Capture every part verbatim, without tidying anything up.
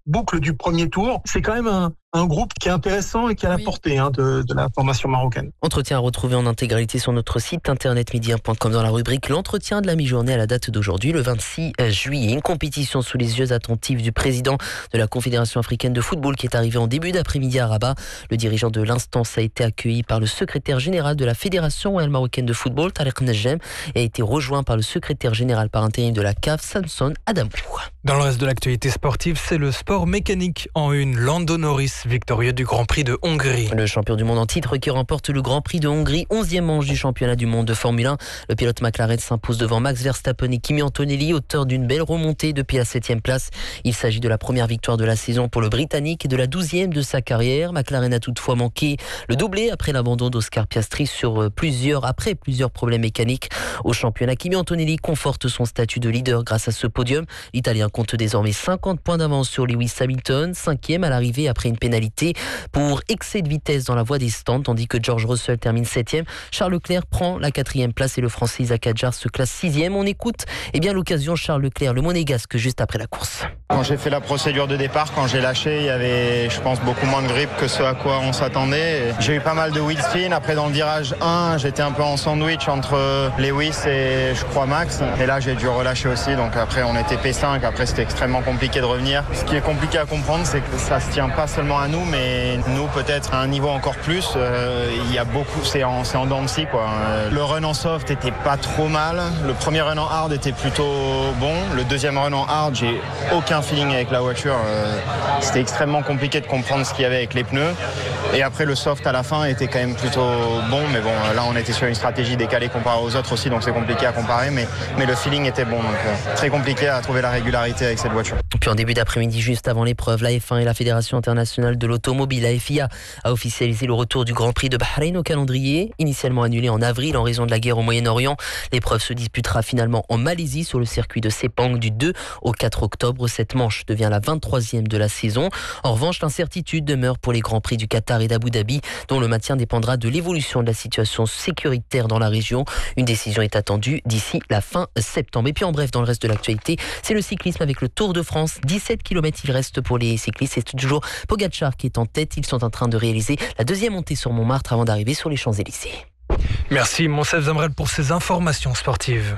boucle du premier tour. C'est quand même un, un groupe qui est intéressant et qui a la Oui. portée hein, de, de la formation marocaine. Entretien à retrouver en intégralité sur notre site internet midi un point com dans la rubrique l'entretien de la mi-journée à la date d'aujourd'hui, le vingt-six juillet. Une compétition sous les yeux attentifs du président de la Confédération africaine de football qui est arrivé en début d'après-midi à Rabat. Le dirigeant de l'instance a été accueilli par le secrétaire général de la Fédération royale marocaine de football, Tariq Najem, et a été rejoint par le secrétaire général par intérim de la C A F, Samson Adamou. Dans le reste de l'actualité sportive, c'est le sport mécanique en une. Lando Norris, victorieux du Grand Prix de Hongrie. Le champion du monde en titre qui remporte le Grand Prix de Hongrie, onzième manche du championnat du monde de Formule un. Le pilote McLaren s'impose devant Max Verstappen et Kimi Antonelli, auteur d'une belle remontée depuis la septième place. Il s'agit de la première victoire de la saison pour le Britannique et de la douzième de sa carrière. McLaren a toutefois manqué le doublé après l'abandon d'Oscar Piastri sur plusieurs, après plusieurs problèmes mécaniques au championnat. Kimi Antonelli conforte son statut de leader grâce à ce podium. L'Italien compte désormais cinquante points d'avance sur Lewis Hamilton, cinquième à l'arrivée après une pénalité pour excès de vitesse dans la voie des stands, tandis que George Russell termine septième. Charles Leclerc prend la quatrième place et le Français Isaac Hadjar se classe sixième. On écoute eh bien, l'occasion Charles Leclerc, le monégasque, juste après la course. Quand j'ai fait la procédure de départ, quand j'ai lâché, il y avait, je pense, beaucoup moins de grip que ce à quoi on s'attendait. J'ai eu pas mal de wheel spin. Après, dans le virage un, j'étais un peu en sandwich entre Lewis et, je crois, Max. Et là, j'ai dû relâcher aussi. Donc après, on était P cinq. Après, c'était extrêmement compliqué de revenir. Ce qui est compliqué à comprendre, c'est que ça se tient pas seulement à nous, mais nous, peut-être à un niveau encore plus. Euh, il y a beaucoup, c'est en, c'est en dents de scie, quoi. Le run en soft était pas trop mal. Le premier run en hard était plutôt bon. Le deuxième run en hard, j'ai aucun feeling avec la voiture. Euh, c'était extrêmement compliqué de comprendre ce qu'il y avait avec les pneus. Et après, le soft à la fin était quand même plutôt bon. Mais bon, là, on était sur une stratégie décalée comparée aux autres aussi, donc c'est compliqué à comparer. Mais, mais le feeling était bon, donc euh, très compliqué à trouver la régularité avec cette voiture. Puis en début d'après-midi, juste avant l'épreuve, la F un et la Fédération internationale de l'automobile, la F I A, a officialisé le retour du Grand Prix de Bahreïn au calendrier. Initialement annulé en avril en raison de la guerre au Moyen-Orient, l'épreuve se disputera finalement en Malaisie sur le circuit de Sepang du deux au quatre octobre. Cette manche devient la vingt-troisième de la saison. En revanche, l'incertitude demeure pour les Grands Prix du Qatar et d'Abu Dhabi, dont le maintien dépendra de l'évolution de la situation sécuritaire dans la région. Une décision est attendue d'ici la fin septembre. Et puis en bref, dans le reste de l'actualité, c'est le cyclisme avec le Tour de France. dix-sept kilomètres il reste pour les cyclistes. C'est toujours Pogacar qui est en tête. Ils sont en train de réaliser la deuxième montée sur Montmartre avant d'arriver sur les Champs-Élysées. Merci Monsef Zamrel pour ces informations sportives.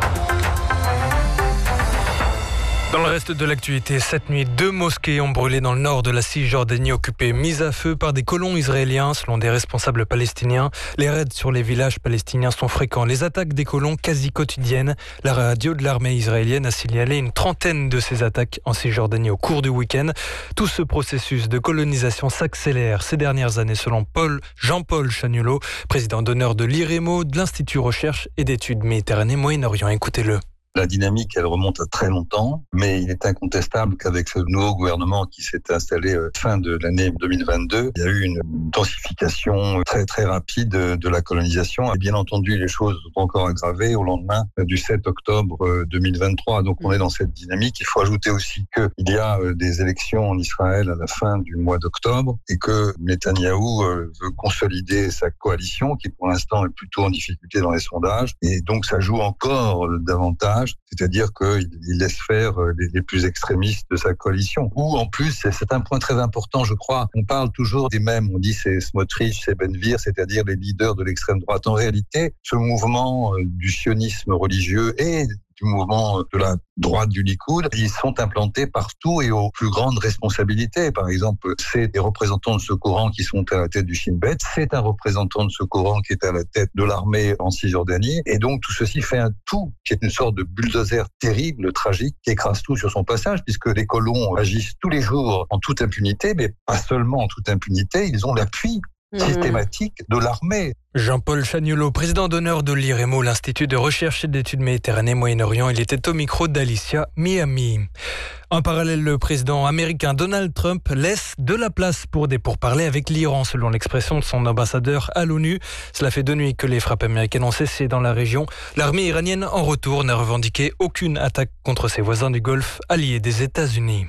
Dans le reste de l'actualité, cette nuit, deux mosquées ont brûlé dans le nord de la Cisjordanie occupée, mises à feu par des colons israéliens, selon des responsables palestiniens. Les raids sur les villages palestiniens sont fréquents. Les attaques des colons quasi quotidiennes. La radio de l'armée israélienne a signalé une trentaine de ces attaques en Cisjordanie au cours du week-end. Tout ce processus de colonisation s'accélère ces dernières années, selon Paul, Jean-Paul Chagnolot, président d'honneur de l'I R E M O, de l'Institut Recherche et d'études Méditerranée-Moyen-Orient. Écoutez-le. La dynamique, elle remonte à très longtemps, mais il est incontestable qu'avec ce nouveau gouvernement qui s'est installé fin de l'année deux mille vingt-deux, il y a eu une densification très très rapide de la colonisation. Et bien entendu, les choses sont encore aggravées au lendemain du sept octobre deux mille vingt-trois. Donc on est dans cette dynamique. Il faut ajouter aussi qu'il y a des élections en Israël à la fin du mois d'octobre et que Netanyahou veut consolider sa coalition qui pour l'instant est plutôt en difficulté dans les sondages. Et donc ça joue encore davantage. C'est-à-dire qu'il laisse faire les, les plus extrémistes de sa coalition. Ou en plus, c'est, c'est un point très important, je crois, on parle toujours des mêmes, on dit c'est Smotrich, c'est Ben-Gvir, c'est-à-dire les leaders de l'extrême droite. En réalité, ce mouvement du sionisme religieux et du mouvement de la droite du Likoud, ils sont implantés partout et aux plus grandes responsabilités. Par exemple, c'est des représentants de ce courant qui sont à la tête du Shin Bet, c'est un représentant de ce courant qui est à la tête de l'armée en Cisjordanie, et donc tout ceci fait un tout qui est une sorte de bulldozer terrible, tragique, qui écrase tout sur son passage, puisque les colons agissent tous les jours en toute impunité, mais pas seulement en toute impunité, ils ont l'appui systématique de l'armée. Jean-Paul Chagnolot, président d'honneur de l'I R E M O, l'Institut de Recherche et d'études Méditerranée-Moyen-Orient. Il était au micro d'Alicia Miami. En parallèle, le président américain Donald Trump laisse de la place pour des pourparlers avec l'Iran, selon l'expression de son ambassadeur à l'ONU. Cela fait deux nuits que les frappes américaines ont cessé dans la région. L'armée iranienne, en retour, n'a revendiqué aucune attaque contre ses voisins du Golfe, alliés des États-Unis.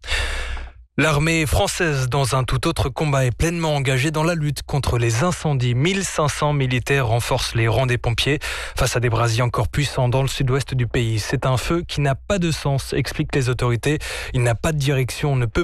L'armée française, dans un tout autre combat, est pleinement engagée dans la lutte contre les incendies. mille cinq cents militaires renforcent les rangs des pompiers face à des brasiers encore puissants dans le sud-ouest du pays. C'est un feu qui n'a pas de sens, expliquent les autorités. Il n'a pas de direction, on ne peut